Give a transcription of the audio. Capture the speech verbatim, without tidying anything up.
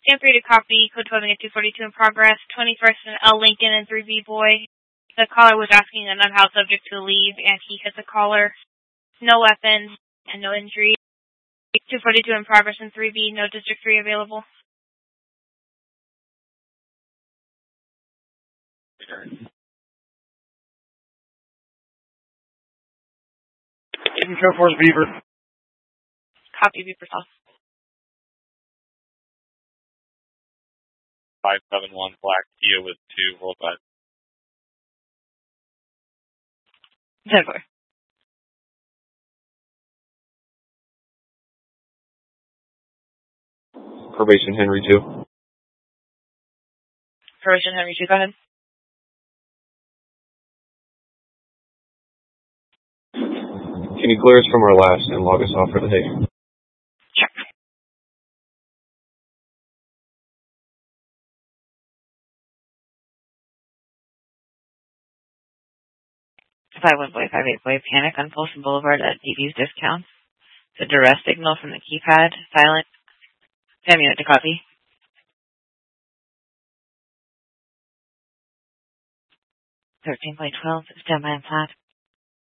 Feel free to copy code twelve at two forty-two in progress. twenty-first and L Lincoln and three B Boy. The caller was asking an unhoused subject to leave, and he hit the caller. No weapons and no injury. two forty-two in progress in three B. No District three available. Show Force Beaver. Copy Beaver South. five seven one Black Kia with two worldwide. ten four. Probation Henry two. Probation Henry two, go ahead. Can you clear us from our labs and log us off for the day? Sure. five one boy, five eight boy, panic on Folsom Boulevard at D B's discounts. The duress signal from the keypad, silent. ten minute to copy. thirteen by twelve, stand by and flat.